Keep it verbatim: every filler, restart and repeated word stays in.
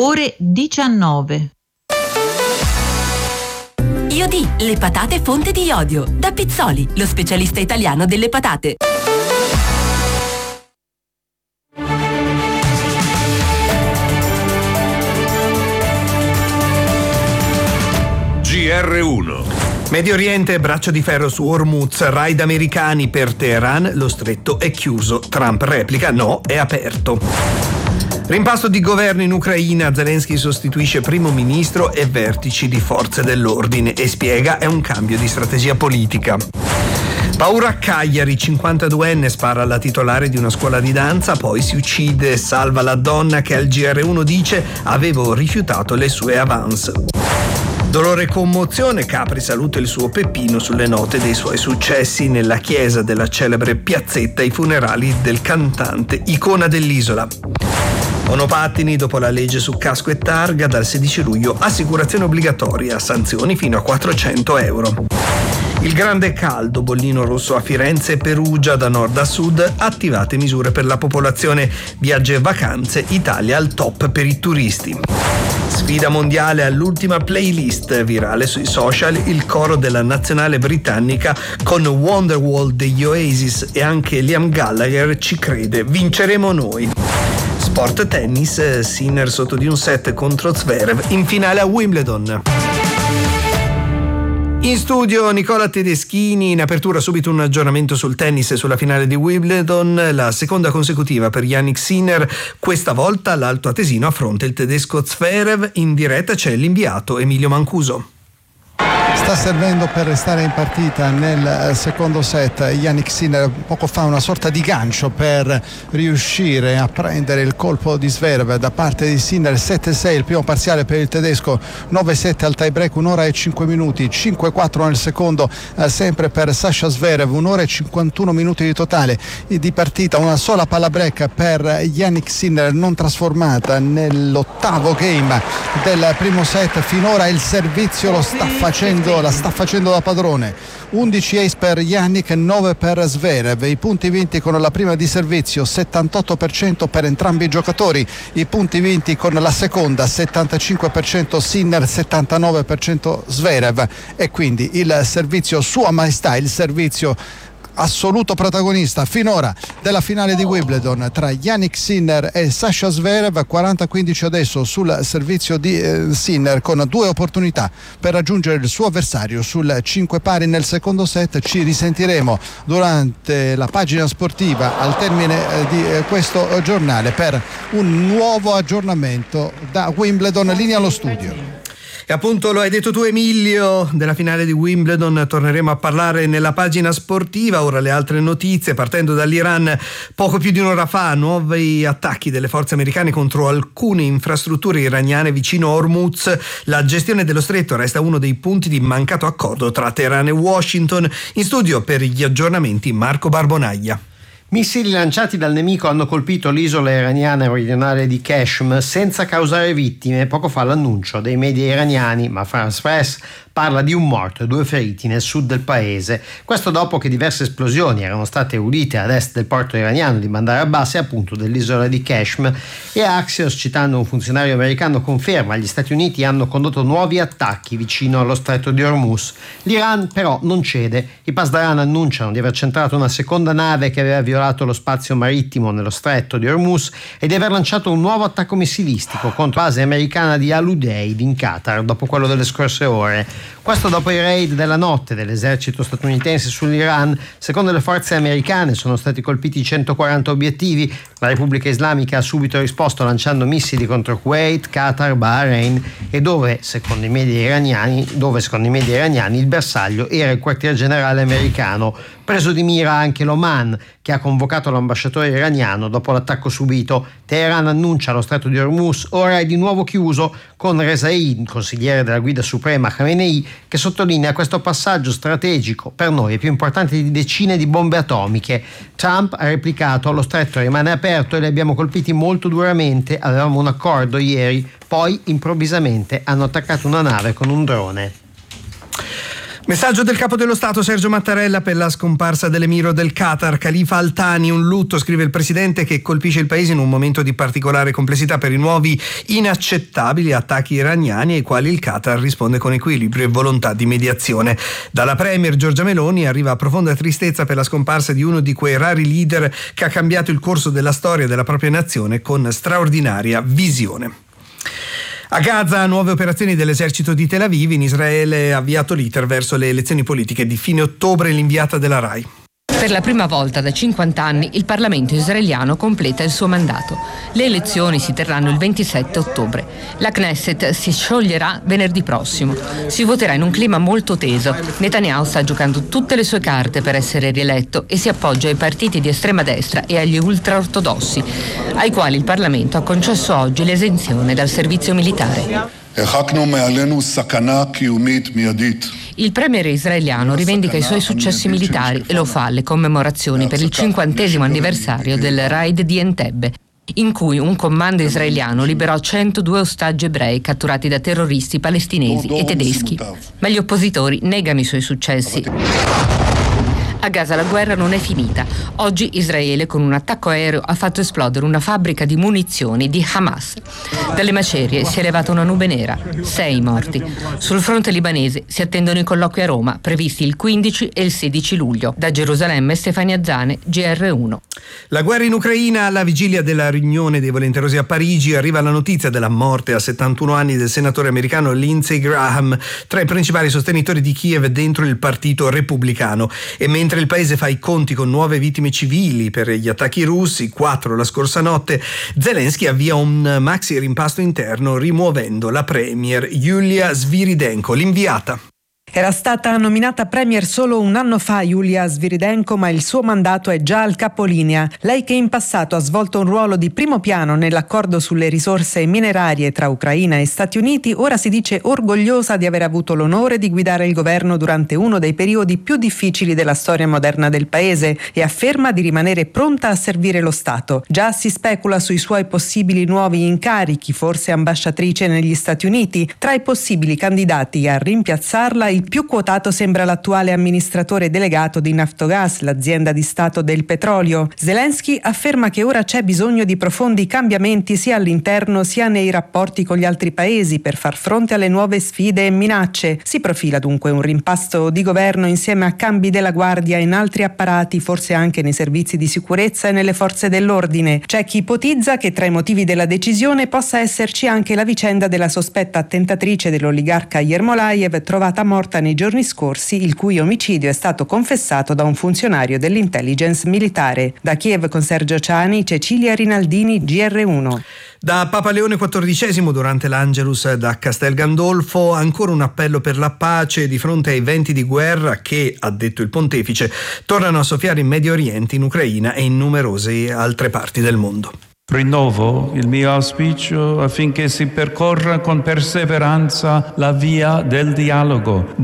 ore diciannove. Iodi, le patate fonte di iodio. Da Pizzoli, lo specialista italiano delle patate. G R uno. Medio Oriente, braccio di ferro su Hormuz, raid americani per Teheran, lo stretto è chiuso. Trump replica, no, è aperto. Rimpasto di governo in Ucraina, Zelensky sostituisce primo ministro e vertici di forze dell'ordine e spiega è un cambio di strategia politica. Paura a Cagliari, cinquantaduenne spara alla titolare di una scuola di danza, poi si uccide, salva la donna che al G R uno dice avevo rifiutato le sue avance. Dolore e commozione, Capri saluta il suo Peppino sulle note dei suoi successi nella chiesa della celebre piazzetta, i funerali del cantante, icona dell'isola. Monopattini, dopo la legge su casco e targa, dal sedici luglio assicurazione obbligatoria, sanzioni fino a quattrocento euro. Il grande caldo, bollino rosso a Firenze e Perugia, da nord a sud, attivate misure per la popolazione, viaggi e vacanze, Italia al top per i turisti. Sfida mondiale all'ultima playlist, virale sui social, il coro della nazionale britannica con Wonderwall degli Oasis e anche Liam Gallagher ci crede, vinceremo noi. Sport tennis, Sinner sotto di un set contro Zverev in finale a Wimbledon. In studio Nicola Tedeschini, in apertura subito un aggiornamento sul tennis e sulla finale di Wimbledon, la seconda consecutiva per Jannik Sinner, questa volta l'alto atesino affronta il tedesco Zverev, in diretta c'è l'inviato Emilio Mancuso. Sta servendo per restare in partita nel secondo set Jannik Sinner, poco fa una sorta di gancio per riuscire a prendere il colpo di Zverev da parte di Sinner. Sette sei il primo parziale per il tedesco, nove sette al tie break, un'ora e cinque minuti, cinque quattro nel secondo eh, sempre per Sasha Zverev, un'ora e cinquantuno minuti di totale di partita, una sola palla break per Jannik Sinner non trasformata nell'ottavo game del primo set. Finora il servizio lo sta facendo la sta facendo da padrone. undici ace per Jannik, nove per Zverev. I punti vinti con la prima di servizio, settantotto per cento per entrambi i giocatori. I punti vinti con la seconda, settantacinque per cento Sinner, settantanove per cento Zverev. E quindi il servizio Sua Maestà, il servizio assoluto protagonista finora della finale di Wimbledon tra Jannik Sinner e Sasha Zverev. quaranta quindici adesso sul servizio di eh, Sinner, con due opportunità per raggiungere il suo avversario sul cinque pari nel secondo set. Ci risentiremo durante la pagina sportiva al termine eh, di eh, questo giornale per un nuovo aggiornamento da Wimbledon. Linea allo studio. E appunto lo hai detto tu Emilio, della finale di Wimbledon torneremo a parlare nella pagina sportiva. Ora le altre notizie, partendo dall'Iran. Poco più di un'ora fa nuovi attacchi delle forze americane contro alcune infrastrutture iraniane vicino a Hormuz. La gestione dello stretto resta uno dei punti di mancato accordo tra Teheran e Washington. In studio per gli aggiornamenti Marco Barbonaglia. Missili lanciati dal nemico hanno colpito l'isola iraniana meridionale di Qeshm senza causare vittime. Poco fa l'annuncio dei media iraniani, ma France Press parla di un morto e due feriti nel sud del paese. Questo dopo che diverse esplosioni erano state udite ad est del porto iraniano di Bandar Abbas e appunto dell'isola di Qeshm. E Axios, citando un funzionario americano, conferma che gli Stati Uniti hanno condotto nuovi attacchi vicino allo stretto di Hormuz. L'Iran però non cede. I Pasdaran annunciano di aver centrato una seconda nave che aveva violato lo spazio marittimo nello stretto di Hormuz e di aver lanciato un nuovo attacco missilistico contro la base americana di Al Udeid in Qatar dopo quello delle scorse ore. Questo dopo i raid della notte dell'esercito statunitense sull'Iran. Secondo le forze americane sono stati colpiti centoquaranta obiettivi. La Repubblica Islamica ha subito risposto lanciando missili contro Kuwait, Qatar, Bahrain e dove secondo i media iraniani, dove secondo i media iraniani il bersaglio era il quartier generale americano. Preso di mira anche l'Oman, che ha convocato l'ambasciatore iraniano dopo l'attacco subito. Teheran annuncia lo stretto di Hormuz ora è di nuovo chiuso, con Rezai, consigliere della guida suprema Khamenei, che sottolinea questo passaggio strategico per noi è più importante di decine di bombe atomiche. Trump ha replicato: lo stretto rimane aperto e li abbiamo colpiti molto duramente, avevamo un accordo ieri, poi improvvisamente hanno attaccato una nave con un drone. Messaggio del capo dello Stato Sergio Mattarella per la scomparsa dell'emiro del Qatar Khalifa Al Thani. Un lutto, scrive il presidente, che colpisce il paese in un momento di particolare complessità per i nuovi inaccettabili attacchi iraniani ai quali il Qatar risponde con equilibrio e volontà di mediazione. Dalla premier Giorgia Meloni arriva profonda tristezza per la scomparsa di uno di quei rari leader che ha cambiato il corso della storia della propria nazione con straordinaria visione. A Gaza, nuove operazioni dell'esercito di Tel Aviv. In Israele ha avviato l'iter verso le elezioni politiche di fine ottobre. L'inviata della RAI. Per la prima volta da cinquanta anni il Parlamento israeliano completa il suo mandato. Le elezioni si terranno il ventisette ottobre. La Knesset si scioglierà venerdì prossimo. Si voterà in un clima molto teso. Netanyahu sta giocando tutte le sue carte per essere rieletto e si appoggia ai partiti di estrema destra e agli ultraortodossi, ai quali il Parlamento ha concesso oggi l'esenzione dal servizio militare. Il premier israeliano rivendica i suoi successi militari e lo fa alle commemorazioni per il cinquantesimo anniversario del raid di Entebbe, in cui un comando israeliano liberò centodue ostaggi ebrei catturati da terroristi palestinesi e tedeschi. Ma gli oppositori negano i suoi successi. A Gaza la guerra non è finita. Oggi Israele con un attacco aereo ha fatto esplodere una fabbrica di munizioni di Hamas. Dalle macerie si è elevata una nube nera, sei morti. Sul fronte libanese si attendono i colloqui a Roma, previsti il quindici e il sedici luglio. Da Gerusalemme Stefania Zane, G R uno. La guerra in Ucraina. Alla vigilia della riunione dei volenterosi a Parigi arriva la notizia della morte a settantuno anni del senatore americano Lindsey Graham, tra i principali sostenitori di Kiev dentro il partito repubblicano. E mentre Mentre il paese fa i conti con nuove vittime civili per gli attacchi russi, quattro la scorsa notte, Zelensky avvia un maxi rimpasto interno rimuovendo la premier Yulia Sviridenko, l'inviata. Era stata nominata premier solo un anno fa Yulia Sviridenko, ma il suo mandato è già al capolinea. Lei, che in passato ha svolto un ruolo di primo piano nell'accordo sulle risorse minerarie tra Ucraina e Stati Uniti, ora si dice orgogliosa di aver avuto l'onore di guidare il governo durante uno dei periodi più difficili della storia moderna del paese e afferma di rimanere pronta a servire lo Stato. Già si specula sui suoi possibili nuovi incarichi, forse ambasciatrice negli Stati Uniti. Tra i possibili candidati a rimpiazzarla, il più quotato sembra l'attuale amministratore delegato di Naftogaz, l'azienda di Stato del petrolio. Zelensky afferma che ora c'è bisogno di profondi cambiamenti sia all'interno sia nei rapporti con gli altri paesi per far fronte alle nuove sfide e minacce. Si profila dunque un rimpasto di governo insieme a cambi della guardia in altri apparati, forse anche nei servizi di sicurezza e nelle forze dell'ordine. C'è chi ipotizza che tra i motivi della decisione possa esserci anche la vicenda della sospetta attentatrice dell'oligarca Yermolayev, trovata morta nei giorni scorsi, il cui omicidio è stato confessato da un funzionario dell'intelligence militare. Da Kiev con Sergio Ciani, Cecilia Rinaldini, G R uno. Da Papa Leone quattordicesimo durante l'Angelus da Castel Gandolfo, ancora un appello per la pace di fronte ai venti di guerra che, ha detto il pontefice, tornano a soffiare in Medio Oriente, in Ucraina e in numerose altre parti del mondo. Rinnovo il mio auspicio affinché si percorra con perseveranza la via del dialogo,